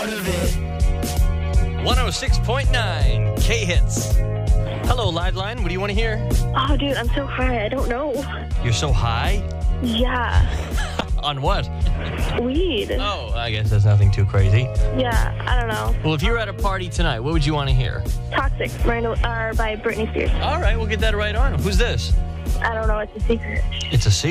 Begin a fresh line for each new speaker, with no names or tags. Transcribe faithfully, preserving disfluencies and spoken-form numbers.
one oh six point nine K-Hits. Hello, Liveline. What do you want to hear?
Oh, dude, I'm so high. I don't know.
You're so high?
Yeah.
On what?
Weed.
Oh, I guess that's nothing too crazy.
Yeah, I don't know.
Well, if you were at a party tonight, what would you want to hear?
Toxic Miranda, uh, by Britney Spears.
All right, we'll get that right on. Who's this?
I don't know. It's a secret.
It's a secret.